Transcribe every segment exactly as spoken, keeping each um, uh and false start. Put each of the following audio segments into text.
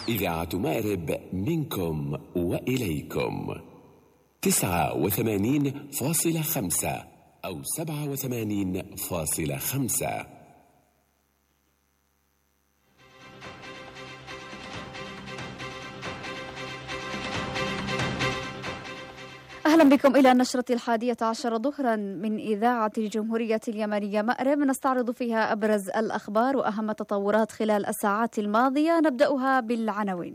إذاعة مأرب منكم وإليكم تسعة وثمانين فاصلة خمسة أو سبعة وثمانين فاصلة خمسة. أهلا بكم إلى النشرة الحادية عشر ظهرا من إذاعة الجمهورية اليمنية مأرب، نستعرض فيها أبرز الأخبار وأهم التطورات خلال الساعات الماضية. نبدأها بالعناوين.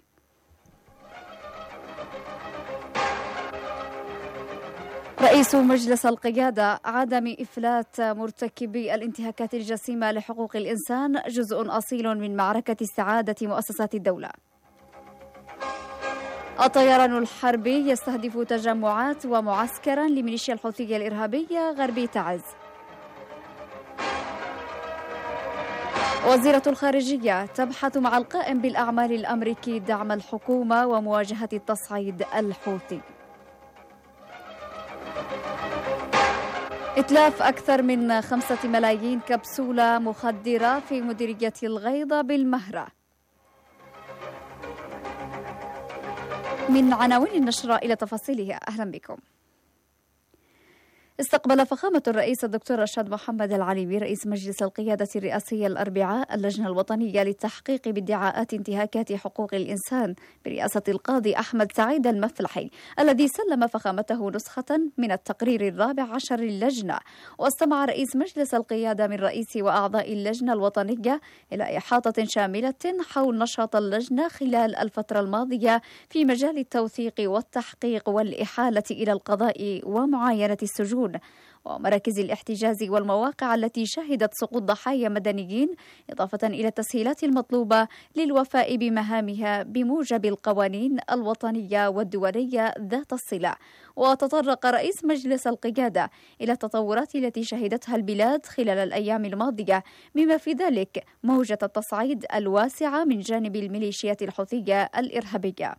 رئيس مجلس القيادة: عدم إفلات مرتكبي الانتهاكات الجسيمة لحقوق الإنسان جزء أصيل من معركة استعادة مؤسسات الدولة. الطيران الحربي يستهدف تجمعات ومعسكرا لميليشيا الحوثية الإرهابية غربي تعز. وزيرة الخارجية تبحث مع القائم بالأعمال الأمريكي دعم الحكومة ومواجهة التصعيد الحوثي. إتلاف أكثر من خمسة ملايين كبسولة مخدرة في مديرية الغيضة بالمهرة. من عناوين النشرة إلى تفاصيلها، أهلا بكم. استقبل فخامة الرئيس الدكتور رشاد محمد العليمي رئيس مجلس القيادة الرئاسية الأربعاء اللجنة الوطنية للتحقيق بادعاءات انتهاكات حقوق الإنسان برئاسة القاضي أحمد سعيد المفلحي، الذي سلم فخامته نسخة من التقرير الرابع عشر للجنة. واستمع رئيس مجلس القيادة من رئيس وأعضاء اللجنة الوطنية إلى إحاطة شاملة حول نشاط اللجنة خلال الفترة الماضية في مجال التوثيق والتحقيق والإحالة إلى القضاء ومعاينة السجون ومراكز الاحتجاز والمواقع التي شهدت سقوط ضحايا مدنيين، إضافة إلى التسهيلات المطلوبة للوفاء بمهامها بموجب القوانين الوطنية والدولية ذات الصلة. وتطرق رئيس مجلس القيادة إلى التطورات التي شهدتها البلاد خلال الأيام الماضية، بما في ذلك موجة التصعيد الواسعة من جانب الميليشيات الحوثية الإرهابية.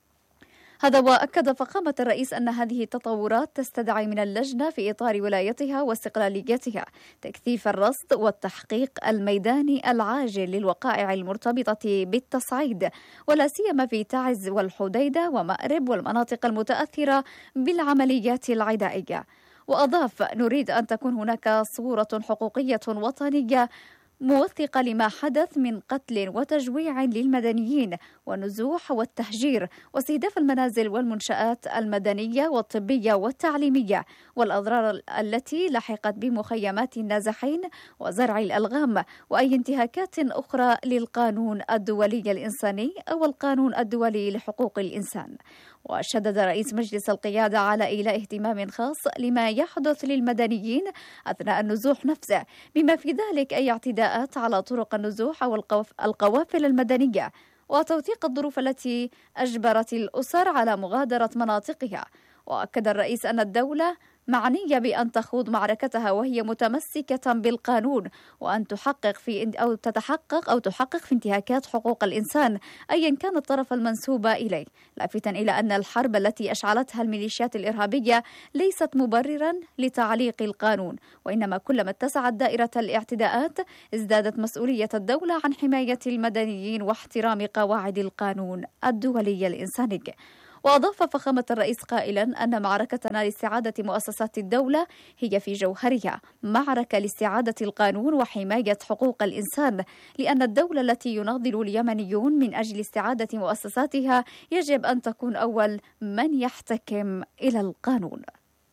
هذا وأكد فخامة الرئيس أن هذه التطورات تستدعي من اللجنة في إطار ولايتها واستقلاليتها تكثيف الرصد والتحقيق الميداني العاجل للوقائع المرتبطة بالتصعيد، ولا سيما في تعز والحديدة ومأرب والمناطق المتأثرة بالعمليات العدائية. وأضاف: نريد أن تكون هناك صورة حقوقية وطنية موثقة لما حدث من قتل وتجويع للمدنيين ونزوح والتهجير واستهداف المنازل والمنشآت المدنية والطبية والتعليمية والأضرار التي لحقت بمخيمات النازحين وزرع الألغام وأي انتهاكات أخرى للقانون الدولي الإنساني أو القانون الدولي لحقوق الإنسان. وشدد رئيس مجلس القيادة على إيلاء اهتمام خاص لما يحدث للمدنيين أثناء النزوح نفسه، بما في ذلك أي اعتداءات على طرق النزوح أو القوافل المدنية، وتوثيق الظروف التي أجبرت الأسر على مغادرة مناطقها. وأكد الرئيس أن الدولة معنية بأن تخوض معركتها وهي متمسكة بالقانون، وأن تحقق في أو تتحقق أو تحقق في انتهاكات حقوق الإنسان أيا كان الطرف المنسوب إليه، لافتا إلى أن الحرب التي أشعلتها الميليشيات الإرهابية ليست مبررا لتعليق القانون، وإنما كلما اتسعت دائرة الاعتداءات ازدادت مسؤولية الدولة عن حماية المدنيين واحترام قواعد القانون الدولي الإنساني. وأضاف فخامة الرئيس قائلا أن معركتنا لاستعادة مؤسسات الدولة هي في جوهرها معركة لاستعادة القانون وحماية حقوق الإنسان، لأن الدولة التي يناضل اليمنيون من أجل استعادة مؤسساتها يجب أن تكون أول من يحتكم إلى القانون.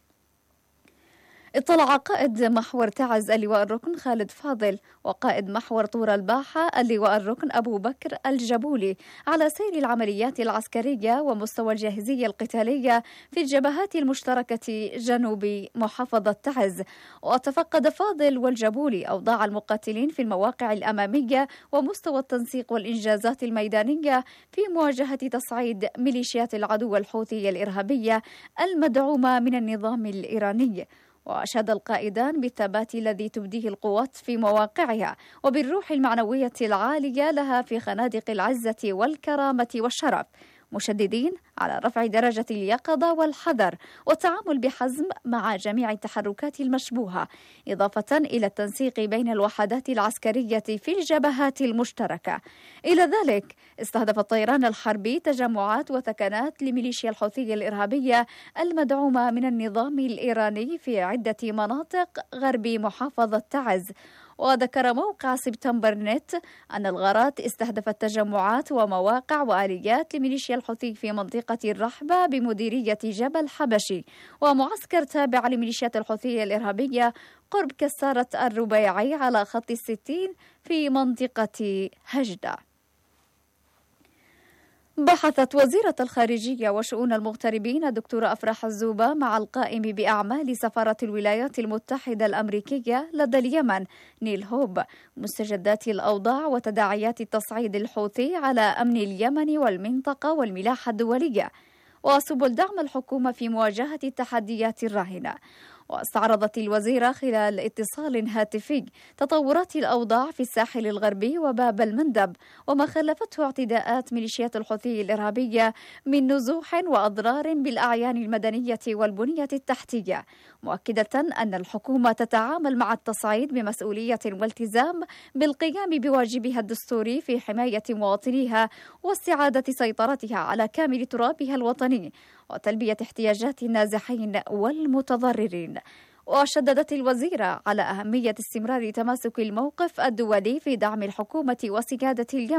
اطلع قائد محور تعز اللواء الركن خالد فاضل وقائد محور طور الباحة اللواء الركن أبو بكر الجبولي على سير العمليات العسكرية ومستوى الجاهزية القتالية في الجبهات المشتركة جنوب محافظة تعز. وتفقد فاضل والجبولي أوضاع المقاتلين في المواقع الأمامية ومستوى التنسيق والإنجازات الميدانية في مواجهة تصعيد ميليشيات العدو الحوثي الإرهابية المدعومة من النظام الإيراني. وأشاد القائدان بالثبات الذي تبديه القوات في مواقعها وبالروح المعنوية العالية لها في خنادق العزة والكرامة والشرف. مشددين على رفع درجة اليقظة والحذر والتعامل بحزم مع جميع التحركات المشبوهة، إضافة إلى التنسيق بين الوحدات العسكرية في الجبهات المشتركة. إلى ذلك استهدف الطيران الحربي تجمعات وثكنات لميليشيا الحوثي الإرهابية المدعومة من النظام الإيراني في عدة مناطق غرب محافظة تعز. وذكر موقع سبتمبر نت أن الغارات استهدفت تجمعات ومواقع وآليات لميليشيا الحوثي في منطقة الرحبة بمديرية جبل حبشي، ومعسكر تابع لميليشيات الحوثي الإرهابية قرب كسارة الربيعي على خط الستين في منطقة هجدة. بحثت وزيرة الخارجية وشؤون المغتربين الدكتورة أفراح الزوبة مع القائم بأعمال سفارة الولايات المتحدة الأمريكية لدى اليمن نيل هوب مستجدات الأوضاع وتداعيات التصعيد الحوثي على أمن اليمن والمنطقة والملاحة الدولية وسبل دعم الحكومة في مواجهة التحديات الراهنة. واستعرضت الوزيرة خلال اتصال هاتفي تطورات الأوضاع في الساحل الغربي وباب المندب وما خلفته اعتداءات ميليشيات الحوثي الإرهابية من نزوح وأضرار بالأعيان المدنية والبنية التحتية، مؤكدة أن الحكومة تتعامل مع التصعيد بمسؤولية والتزام بالقيام بواجبها الدستوري في حماية مواطنيها واستعادة سيطرتها على كامل ترابها الوطني وتلبية احتياجات النازحين والمتضررين. وشددت الوزيرة على أهمية استمرار تماسك الموقف الدولي في دعم الحكومة وسيادة اليمن